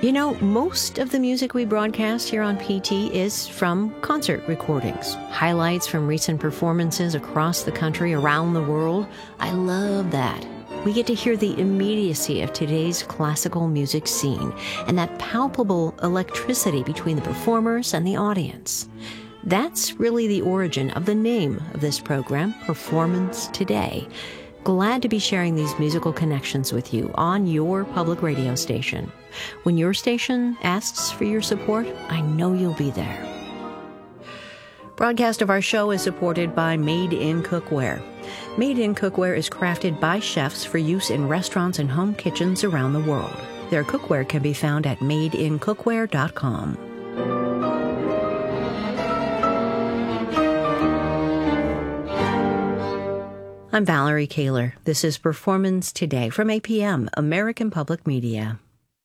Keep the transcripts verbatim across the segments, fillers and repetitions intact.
You know, most of the music we broadcast here on P T is from concert recordings, highlights from recent performances across the country, around the world. I love that. We get to hear the immediacy of today's classical music scene and that palpable electricity between the performers and the audience. That's really the origin of the name of this program, Performance Today. Glad to be sharing these musical connections with you on your public radio station. When your station asks for your support, I know you'll be there. Broadcast of our show is supported by Made in Cookware. Made in Cookware is crafted by chefs for use in restaurants and home kitchens around the world. Their cookware can be found at made in cookware dot com. I'm Valerie Kaler. This is Performance Today from A P M, American Public Media.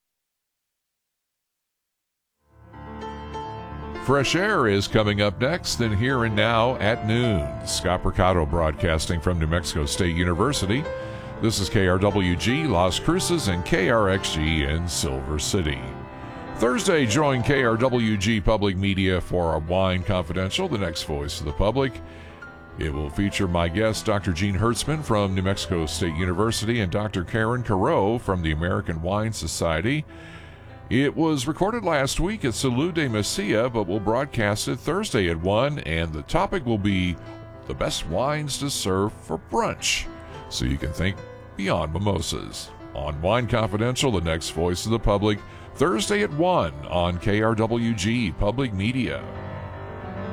Fresh Air is coming up next and Here and Now at noon. Scott Mercado broadcasting from New Mexico State University. This is K R W G Las Cruces and K R X G in Silver City. Thursday, join K R W G Public Media for our Wine Confidential, the next voice of the public. It will feature my guest, Doctor Gene Hertzman from New Mexico State University and Doctor Karen Carreau from the American Wine Society. It was recorded last week at Salud de Mesilla, but we'll broadcast it Thursday at one, and the topic will be the best wines to serve for brunch, so you can think beyond mimosas. On Wine Confidential, the next voice of the public, Thursday at one on K R W G Public Media.